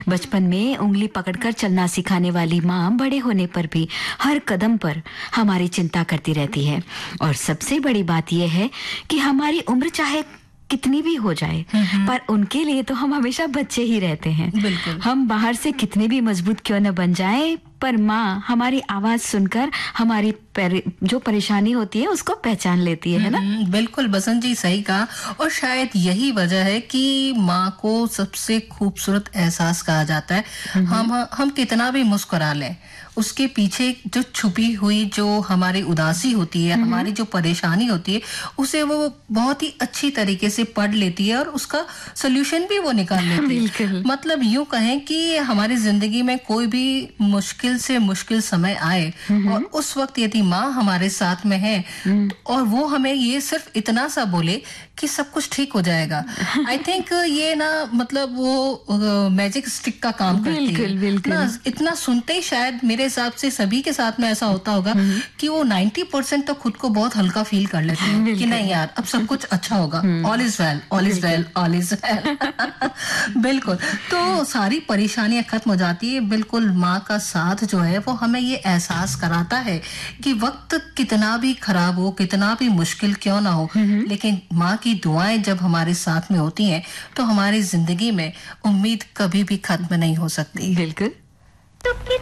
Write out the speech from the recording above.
बचपन में उंगली पकड़कर चलना सिखाने वाली माँ बड़े होने पर भी हर कदम पर हमारी चिंता करती रहती है। और सबसे बड़ी बात यह है कि हमारी उम्र चाहे कितनी भी हो जाए, पर उनके लिए तो हम हमेशा बच्चे ही रहते हैं। बिल्कुल। हम बाहर से कितने भी मजबूत क्यों न बन जाए, पर माँ हमारी आवाज सुनकर हमारी जो परेशानी होती है उसको पहचान लेती है ना? बिल्कुल बसंत जी, सही कहा। और शायद यही वजह है कि माँ को सबसे खूबसूरत एहसास कहा जाता है। हम कितना भी मुस्कुरा लें, उसके पीछे जो छुपी हुई जो हमारी उदासी होती है, हमारी जो परेशानी होती है, उसे वो बहुत ही अच्छी तरीके से पढ़ लेती है और उसका सोल्यूशन भी वो निकाल लेती है। मतलब यूं कहें कि हमारी जिंदगी में कोई भी मुश्किल से मुश्किल समय आए और उस वक्त यदि माँ हमारे साथ में है और वो हमें ये सिर्फ इतना सा बोले कि सब कुछ ठीक हो जाएगा, आई थिंक ये ना मतलब वो मैजिक स्टिक का काम करती है ना। इतना सुनते ही शायद मेरे हिसाब से सभी के साथ में ऐसा होता होगा कि वो 90% तो खुद को बहुत हल्का फील कर लेते हैं कि नहीं यार, अब सब कुछ अच्छा होगा, all is well, all is well, all is well. बिल्कुल। तो सारी परेशानियां खत्म हो जाती है। बिल्कुल, माँ का साथ जो है वो हमें ये एहसास कराता है कि वक्त कितना भी खराब हो, कितना भी मुश्किल क्यों ना हो, लेकिन माँ की दुआएं जब हमारे साथ में होती हैं तो हमारी जिंदगी में उम्मीद कभी भी खत्म नहीं हो सकती। बिल्कुल।